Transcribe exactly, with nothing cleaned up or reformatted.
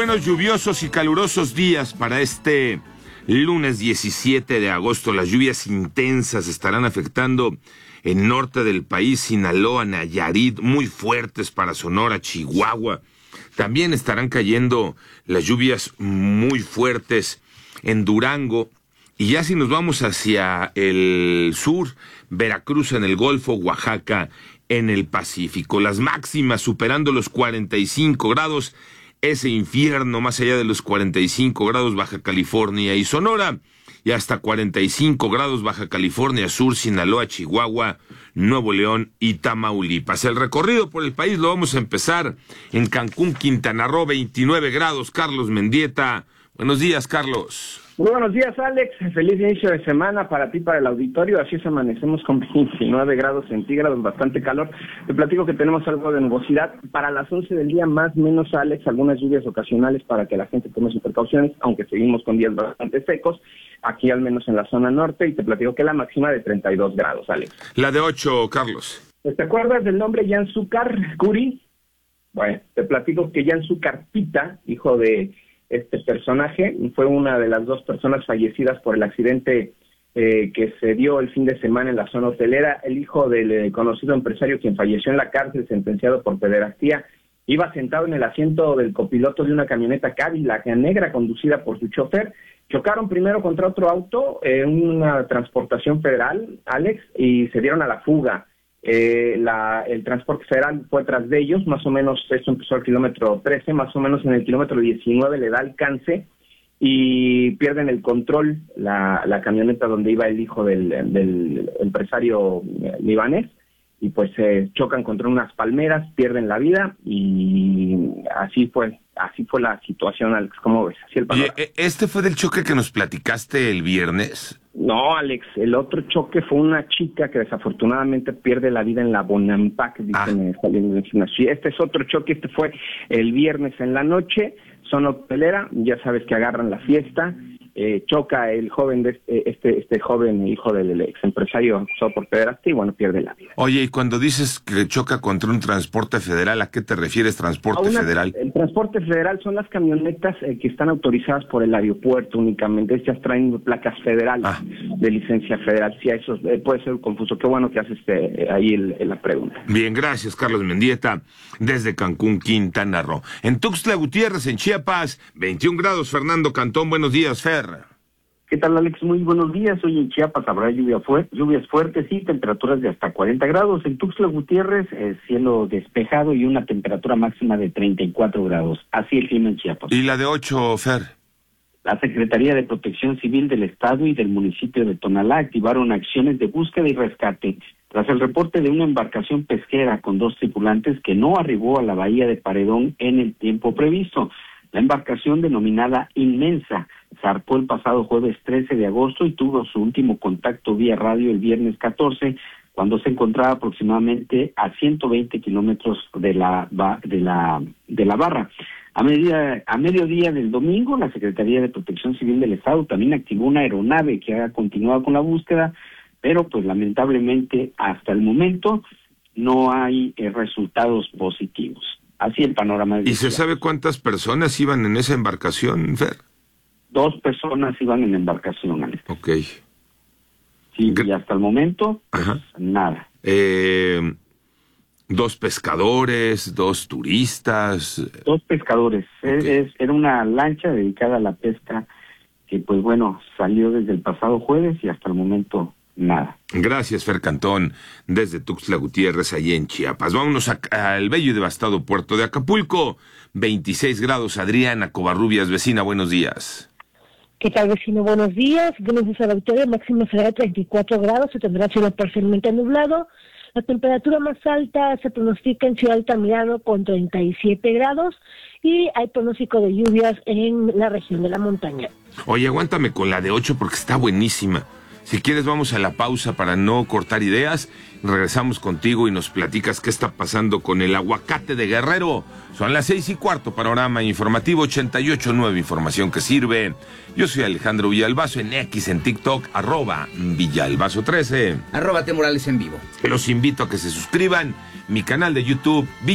buenos, lluviosos y calurosos días para este lunes diecisiete de agosto. Las lluvias intensas estarán afectando el norte del país, Sinaloa, Nayarit, muy fuertes para Sonora, Chihuahua. También estarán cayendo las lluvias muy fuertes en Durango. Y ya si nos vamos hacia el sur, Veracruz en el Golfo, Oaxaca en el Pacífico. Las máximas superando los cuarenta y cinco grados. Ese infierno más allá de los cuarenta y cinco grados, Baja California y Sonora, y hasta cuarenta y cinco grados, Baja California Sur, Sinaloa, Chihuahua, Nuevo León y Tamaulipas. El recorrido por el país lo vamos a empezar en Cancún, Quintana Roo, veintinueve grados. Carlos Mendieta. Buenos días, Carlos. Muy buenos días, Alex. Feliz inicio de semana para ti, para el auditorio. Así es, amanecemos con veintinueve grados centígrados, bastante calor. Te platico que tenemos algo de nubosidad. Para las once del día, más o menos, Alex, algunas lluvias ocasionales para que la gente tome sus precauciones, aunque seguimos con días bastante secos, aquí al menos en la zona norte, y te platico que la máxima de treinta y dos grados, Alex. La de ocho, Carlos. ¿Te acuerdas del nombre Jan Zúcar Curi? Bueno, te platico que Jan Zúcar Pita, hijo de este personaje, fue una de las dos personas fallecidas por el accidente eh, que se dio el fin de semana en la zona hotelera. El hijo del eh, conocido empresario, quien falleció en la cárcel sentenciado por pederastía, iba sentado en el asiento del copiloto de una camioneta Cadillac negra conducida por su chofer. Chocaron primero contra otro auto, eh, una transportación federal, Alex, y se dieron a la fuga. Eh, la, el transporte federal fue tras de ellos, más o menos, esto empezó al kilómetro trece, más o menos en el kilómetro diecinueve le da alcance y pierden el control la, la camioneta donde iba el hijo del, del empresario libanés, y pues se eh, chocan contra unas palmeras, pierden la vida, y así fue, así fue la situación, Alex. ¿Cómo ves? Así el panorama. ¿Y este fue del choque que nos platicaste el viernes? No, Alex, el otro choque fue una chica que desafortunadamente pierde la vida en la Bonampak, dicen ah. saliendo del gimnasio. Este es otro choque, este fue el viernes en la noche, zona hotelera, ya sabes que agarran la fiesta, eh, choca el joven, de este, este, este joven hijo del ex empresario acusado por pederastia y bueno, pierde la vida. Oye, y cuando dices que choca contra un transporte federal, ¿a qué te refieres, transporte una, federal? El transporte federal son las camionetas eh, que están autorizadas por el aeropuerto únicamente, estas traen placas federales, ah. de licencia federal. Sí, eso eh, puede ser confuso. Qué bueno que haces eh, ahí el, el, la pregunta. Bien, gracias, Carlos Mendieta, desde Cancún, Quintana Roo. En Tuxtla Gutiérrez, en Chiapas, veintiún grados. Fernando Cantón, buenos días, Fer. ¿Qué tal, Alex? Muy buenos días. Hoy en Chiapas habrá lluvia fu- lluvias fuertes y temperaturas de hasta cuarenta grados. En Tuxtla Gutiérrez, eh, cielo despejado y una temperatura máxima de treinta y cuatro grados. Así el clima en Chiapas. ¿Y la de ocho, Fer? La Secretaría de Protección Civil del Estado y del municipio de Tonalá activaron acciones de búsqueda y rescate tras el reporte de una embarcación pesquera con dos tripulantes que no arribó a la bahía de Paredón en el tiempo previsto. La embarcación, denominada Inmensa, zarpó el pasado jueves trece de agosto y tuvo su último contacto vía radio el viernes catorce, cuando se encontraba aproximadamente a ciento veinte kilómetros de la de la de la barra. A medida a mediodía del domingo, la Secretaría de Protección Civil del Estado también activó una aeronave que ha continuado con la búsqueda, pero pues lamentablemente hasta el momento no hay eh, resultados positivos. Así el panorama. ¿Y se sabe cuántas personas iban en esa embarcación, Fer? Dos personas iban en la embarcación, Alex. Ok. Sí, y hasta el momento, pues, nada. Eh, dos pescadores, dos turistas. Dos pescadores. Okay. Es, es, era una lancha dedicada a la pesca que, pues bueno, salió desde el pasado jueves y hasta el momento nada. Gracias, Fer Cantón, desde Tuxtla Gutiérrez, allí en Chiapas. Vámonos al bello y devastado puerto de Acapulco. veintiséis grados. Adriana Covarrubias, vecina, buenos días. ¿Qué tal, vecino? Buenos días. Buenos días a la auditoría. Máximo será de treinta y cuatro grados. Se tendrá cielo parcialmente nublado. La temperatura más alta se pronostica en Ciudad Altamirano con treinta y siete grados. Y hay pronóstico de lluvias en la región de la montaña. Oye, aguántame con la de ocho porque está buenísima. Si quieres vamos a la pausa para no cortar ideas, regresamos contigo y nos platicas qué está pasando con el aguacate de Guerrero. Son las seis y cuarto, panorama informativo ochenta y ocho punto nueve, información que sirve. Yo soy Alejandro Villalbazo, en X, en TikTok, arroba Villalbazo trece. Arroba T Morales en vivo. Los invito a que se suscriban, mi canal de YouTube,